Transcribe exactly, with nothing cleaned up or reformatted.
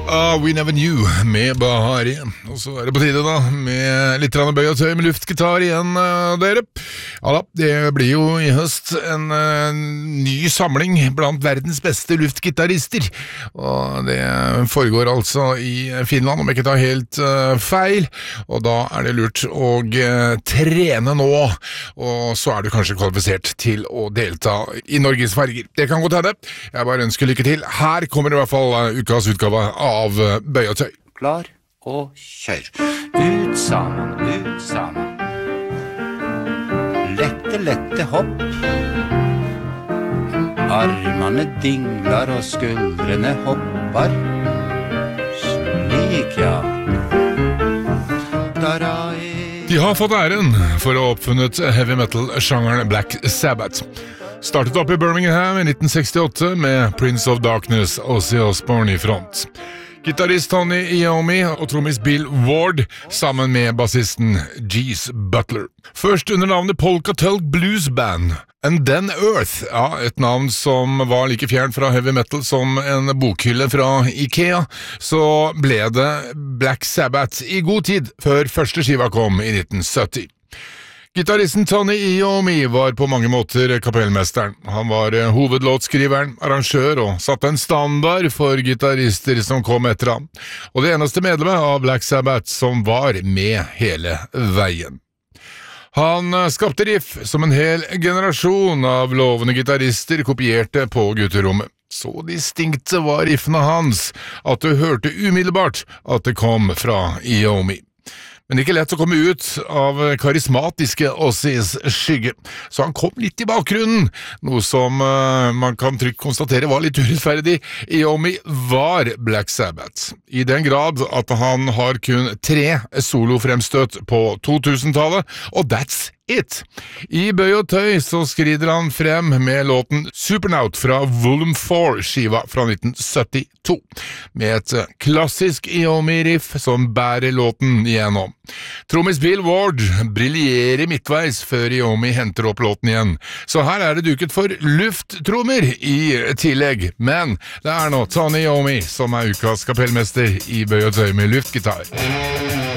Uh, We Never Knew med Bahari. Og så er det på tide da med litt bøy og tøy med luftgitar igjen, uh, dere. Ja da, det blir jo i høst en uh, ny samling blant verdens beste luftgitarister. Og det foregår altså i Finland, om jeg ikke tar helt uh, feil. Og da er det lurt å uh, trene nå, og så er du kanskje kvalifisert til å delta i Norges farger. Det kan godt hende. Jeg bare ønsker lykke til. Her kommer i hvert fall uh, ukas utgave av bøy og tøy. Klar og kjør. Ut sammen, ut sammen. Lette, lette hopp. Armene dingler og skuldrene hopper. Slik, ja. De har fått æren for å ha oppfunnet heavy metal-sjangeren Black Sabbath. Startet opp i Birmingham i nitten sekstiåtte med Prince of Darkness og Ozzy Osbourne i front. Gitarist Tony Iommi og trommis Bill Ward sammen med bassisten Geese Butler. Først under navnet Polka Tulk Blues Band. And Then Earth, ja, et navn som var like fjernt fra heavy metal som en bokhylle fra Ikea, så ble det Black Sabbath i god tid før første skiva kom i nitten sytti. Gitaristen Tony Iommi var på mange måter kapellmesteren. Han var hovedlåtskriveren, arrangør og satte en standard for gitarister som kom etter ham, og det eneste medlemmet av Black Sabbath som var med hele veien. Han skapte riff som en hel generasjon av lovende gitarister kopierte på gutterommet. Så distinkte var riffene hans at du hørte umiddelbart at det kom fra Iommi. Men ikke lett å komme ut av karismatiske Ozzys skygge, så han kom litt i bakgrunnen, noe som uh, man kan trygt konstatere var litt urettferdig. Iommi var Black Sabbath, i den grad at han har kun tre solofremstøt på totusentallet, og that's it! I bøy og tøy så skrider han frem med låten Supernaut fra Volume four-skiva fra nitten syttito, med et klassisk Iommi-riff som bærer låten igjennom. Trommis Bill Ward briljerer midtveis før Iommi henter opp låten igjen, så her er det duket for lufttrommer i tillegg, men det er nå Tony Iommi som er ukas kapellmester i bøy og tøy med luftgitar.